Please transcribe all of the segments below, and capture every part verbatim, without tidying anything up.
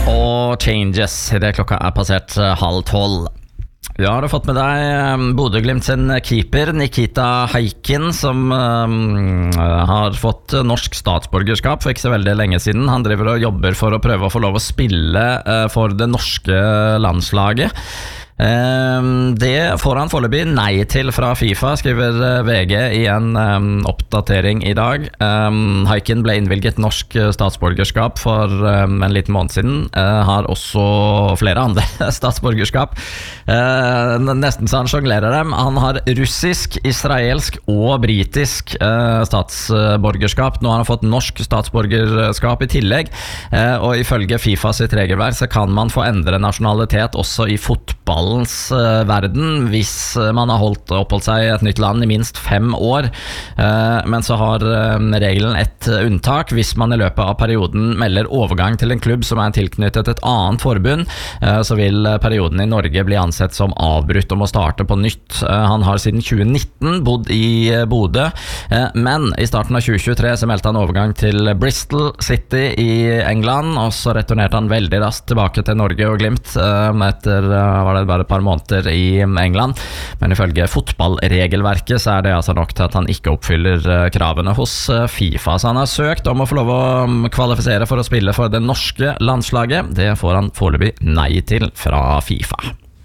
og Changes. Det klokka er passert halv tolv. Ja, har du fått med deg Bodø/Glimt sin keeper Nikita Heikin, som um, har fått norsk statsborgerskap for ikke så veldig lenge siden. Han driver og jobber for å prøve å få lov å spille uh, for det norske landslaget. Um, det får han foreløpig nei til fra FIFA, skriver V G i en um, oppdatering i dag. um, Heikin ble innvilget norsk statsborgerskap for um, en liten måned siden. uh, Har også flere andre statsborgerskap, uh, nesten så han sjonglerer dem. Han har russisk, israelsk og britisk uh, statsborgerskap. Nå har han fått norsk statsborgerskap i tillegg, uh, og ifølge FIFA sitt regelverk så kan man få endre nasjonalitet også i fotball verden hvis man har holdt oppholdt seg i et nytt land i minst fem år. Men så har regelen et unntak. Hvis man i løpet av perioden melder overgang til en klubb som er tilknyttet et annet forbund, så vil perioden i Norge bli ansett som avbrutt og må starte på nytt. Han har siden tjue nitten bodd i Bodø, men i starten av tjue tjuetre så meldte han overgang til Bristol City i England, og så returnerte han veldig raskt tilbake til Norge og Glimt etter var det bare et par måneder i England, men ifølge fotballregelverket så er det altså nok til at han ikke oppfyller kravene hos FIFA. Så han har søkt om å få lov å kvalifisere for å spille for det norske landslaget. Det får han foreløpig nei til fra FIFA.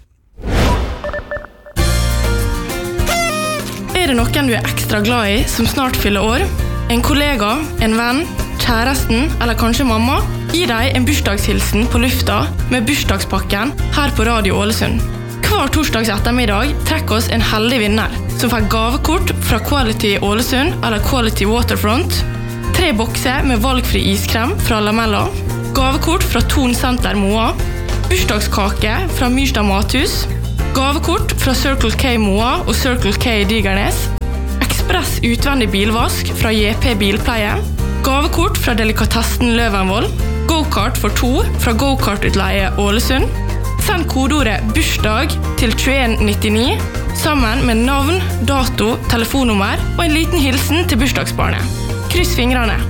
Er det noen du er ekstra glad i som snart fyller år? En kollega, en venn, kjæresten eller kanskje mamma? Gi deg en bursdagshilsen på lufta med bursdagspakken her på Radio Ålesund. Hver torsdags ettermiddag trekker oss en heldig vinner som får gavekort fra Quality Ålesund eller Quality Waterfront, tre bokser med valgfri iskrem fra Lamella, gavekort fra Ton Center Moa, bursdagskake fra Myrstad Mathus, gavekort fra Circle K Moa og Circle K Digernes, ekspress utvendig bilvask fra J P Bilpleie, gavekort fra Delikatessen Løvenvoll, go-kart for to fra Go-kart-utleie Ålesund. Send kodeordet bursdag til tjueen nittini sammen med navn, dato, telefonnummer og en liten hilsen til bursdagsbarnet. Kryss fingrene!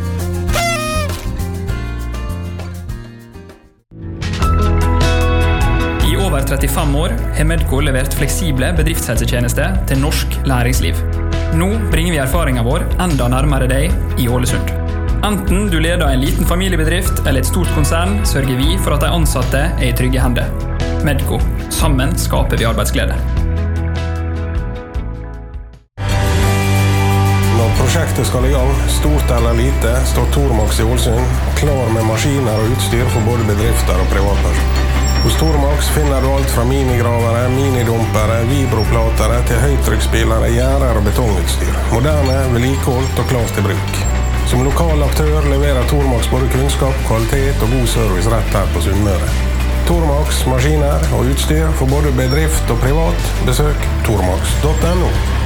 I over trettifem år har Medco levert fleksible bedriftshelsetjenester til norsk læringsliv. Nå bringer vi erfaringen vår enda nærmere deg i Ålesund. Enten du leder en liten familiebedrift eller et stort konsern, sørger vi for at de ansatte er i trygge hender. Medco. Sammen skaper vi arbeidsglede. Når prosjektet skal i gang, stort eller lite, står Tormax i Ålesund klar med maskiner og utstyr for både bedrifter og privatpersoner. Hos Tormax finner du alt fra minigravere, minidumpere, vibroplatere til høytrykksspillere, gjerder og betongutstyr. Moderne, vedlikeholdt og klart til bruk. Som lokal aktør leverer Tormax både kunnskap, kvalitet og god service rett her på Sunnmøre. Tormax, maskiner og utstyr for både bedrift og privat. Besøk tormax punktum no.